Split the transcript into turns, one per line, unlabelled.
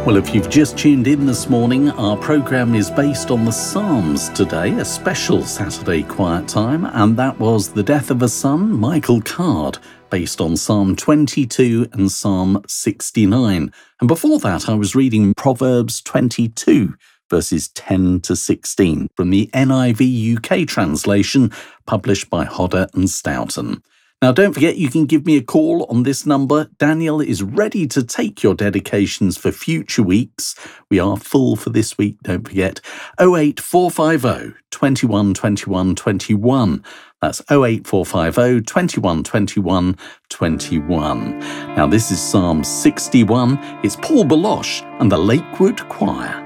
Well, if you've just tuned in this morning, our programme is based on the Psalms today, a special Saturday quiet time, and that was The Death of a Son, Michael Card, based on Psalm 22 and Psalm 69. And before that, I was reading Proverbs 22, verses 10 to 16, from the NIV UK translation, published by Hodder and Stoughton. Now, don't forget you can give me a call on this number. Daniel is ready to take your dedications for future weeks. We are full for this week, don't forget. 08450 21 21 21. That's 08450 21 21 21. Now, this is Psalm 61. It's Paul Baloche and the Lakewood Choir.